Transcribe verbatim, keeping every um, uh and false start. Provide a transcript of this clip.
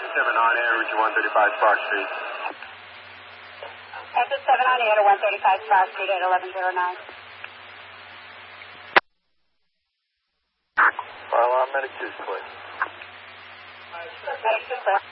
seven on air, Route one thirty-five Spark Street. Exit seven on air to one thirty-five Spark Street at eleven oh nine. Fire alarm, medic two, please. Medic two, clear.